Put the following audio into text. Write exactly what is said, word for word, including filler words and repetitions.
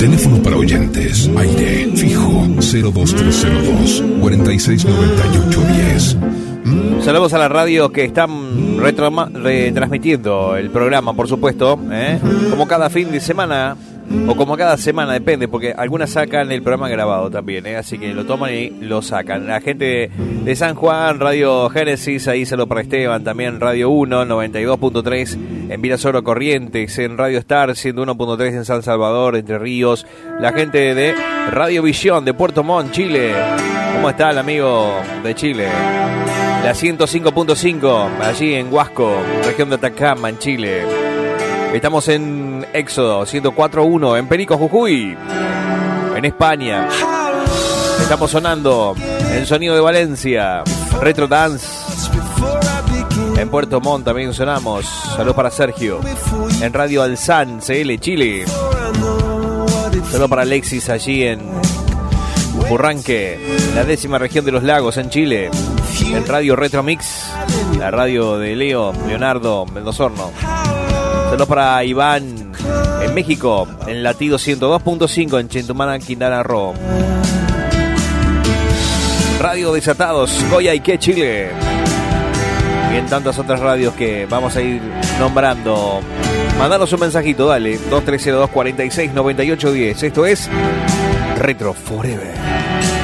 Teléfono para oyentes. Aire fijo cero dos tres cero dos, cuatro seis nueve ocho uno cero. Saludos a la radio que están retroma- retransmitiendo el programa, por supuesto, ¿eh? Como cada fin de semana, o como cada semana, depende, porque algunas sacan el programa grabado también, ¿eh? Así que lo toman y lo sacan. La gente de San Juan, Radio Génesis, ahí se lo para Esteban, también Radio uno, noventa y dos punto tres en Virasoro Corrientes, en Radio Star, ciento uno punto tres en San Salvador, Entre Ríos. La gente de Radio Visión de Puerto Montt, Chile. ¿Cómo está el amigo de Chile? La ciento cinco punto cinco, allí en Huasco, región de Atacama, en Chile. Estamos en Éxodo, ciento cuatro punto uno, en Perico, Jujuy, en España. Estamos sonando en Sonido de Valencia, Retro Dance. En Puerto Montt también sonamos. Saludos para Sergio. En Radio Alzán, C L, Chile. Saludos para Alexis allí en Burranque, la décima región de los lagos, en Chile. En Radio Retro Mix, la radio de Leo, Leonardo Mendozorno. Saludos para Iván en México, en Latido ciento dos punto cinco en Chetumal, Quintana Roo. Radio Desatados, Coyhaique, Chile. Y en tantas otras radios que vamos a ir nombrando. Mandanos un mensajito, dale, dos tres cero dos, cuatro seis nueve ocho uno cero. Esto es Retro Forever.